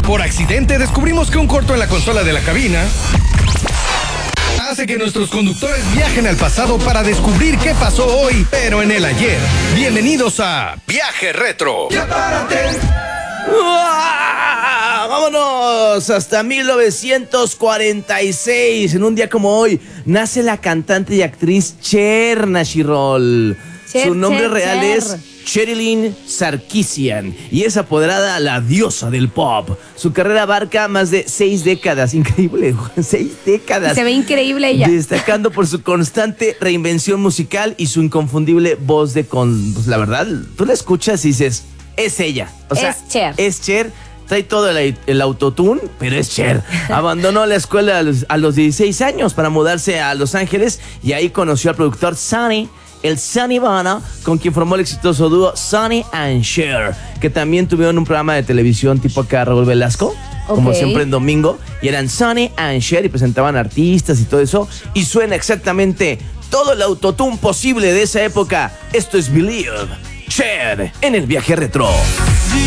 Por accidente descubrimos que un corto en la consola de la cabina hace que nuestros conductores viajen al pasado para descubrir qué pasó hoy, pero en el ayer. Bienvenidos a Viaje Retro. ¡Ya párate! Vámonos hasta 1946. En un día como hoy nace la cantante y actriz Cher Nashiroll. Su nombre real es Sherilyn Sarkisian y es apodada la diosa del pop. Su carrera abarca más de 6 décadas. Increíble, 6 décadas. Se ve increíble ella. Destacando por su constante reinvención musical y su inconfundible voz de pues la verdad, tú la escuchas y dices, es ella. O sea, es Cher. Es Cher. Trae todo el autotune, pero es Cher. Abandonó la escuela a los 16 años para mudarse a Los Ángeles y ahí conoció al productor Sonny, el Sonny Bono, con quien formó el exitoso dúo Sonny and Cher, que también tuvieron un programa de televisión tipo acá Raúl Velasco, como siempre en domingo, y eran Sonny and Cher y presentaban artistas y todo eso, y suena exactamente todo el autotune posible de esa época. Esto es Believe, Cher, en el Viaje Retro.